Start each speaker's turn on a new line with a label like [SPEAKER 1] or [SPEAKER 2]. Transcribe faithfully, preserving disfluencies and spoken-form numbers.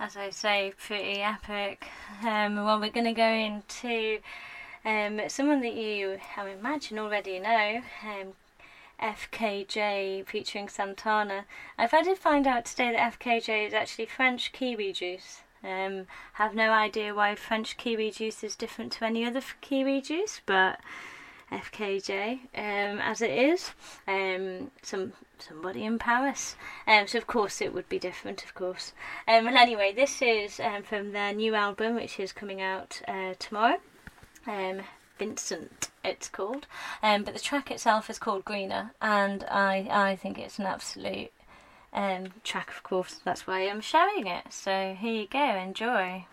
[SPEAKER 1] as I say, pretty epic. Um, well, we're going to go into um, someone that you, I imagine, already know, um, F K J featuring Santana. I've had to find out today that F K J is actually French kiwi juice. Um, have no idea why French kiwi juice is different to any other kiwi juice, but F K J, um, as it is, um, some somebody in Paris. Um, so of course it would be different, of course. Um, and anyway, this is um, from their new album, which is coming out uh, tomorrow. Um, Vincent, it's called. Um, but the track itself is called Greener, and I I think it's an absolute um, track, of course. That's why I'm sharing it. So here you go, enjoy.